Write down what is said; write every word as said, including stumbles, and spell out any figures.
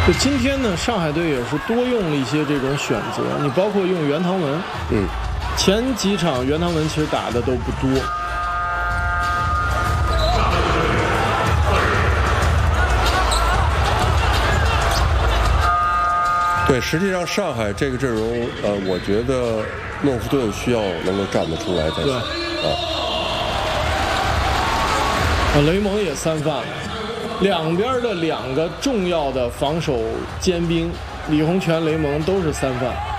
就今天呢，上海队也是多用了一些这种选择，你包括用袁唐文， 嗯， 前几场袁唐文其实打的都不多。 对，实际上上海这个阵容，呃，我觉得诺夫顿需要能够站得出来才行。啊， 啊，雷蒙也三犯了。两边的两个重要的防守尖兵李洪权、雷蒙都是三犯。